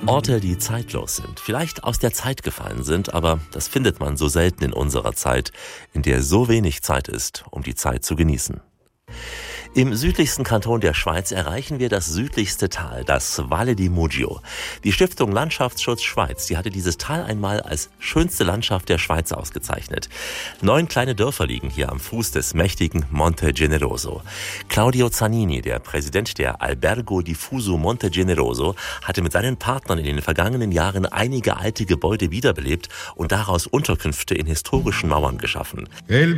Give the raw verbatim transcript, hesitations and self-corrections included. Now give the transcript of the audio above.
Orte, die zeitlos sind, vielleicht aus der Zeit gefallen sind, aber das findet man so selten in unserer Zeit, in der so wenig Zeit ist, um die Zeit zu genießen. Im südlichsten Kanton der Schweiz erreichen wir das südlichste Tal, das Valle di Mugio. Die Stiftung Landschaftsschutz Schweiz, die hatte dieses Tal einmal als schönste Landschaft der Schweiz ausgezeichnet. Neun kleine Dörfer liegen hier am Fuß des mächtigen Monte Generoso. Claudio Zanini, der Präsident der Albergo Diffuso Monte Generoso, hatte mit seinen Partnern in den vergangenen Jahren einige alte Gebäude wiederbelebt und daraus Unterkünfte in historischen Mauern geschaffen.